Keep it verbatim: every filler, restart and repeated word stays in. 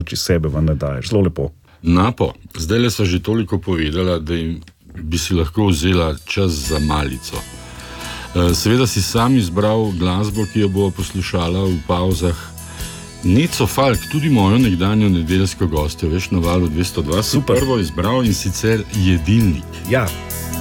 če sebe vam ne daješ. Zelo lepo. Napo, zdaj le so že toliko povedala, da jim bi si lahko vzela čas za malico. Seveda si sam izbral glasbo, ki jo bo poslušala v pauzah. Neco Falk, tudi mojo nekdanjo nedeljsko gostjo, veš, na Valu dvesto dva, si prvo izbral in sicer Jedilnik. Ja.